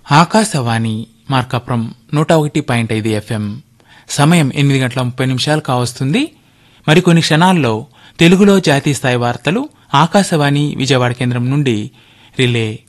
Akashvani Markapuram 101.5 FM. సమయం 8:30 కావస్తుంది. మరికొన్ని క్షణాల్లో తెలుగులో జాతీయ స్థాయి వార్తలు ఆకాశవాణి విజయవాడ కేంద్రం నుండి రిలే.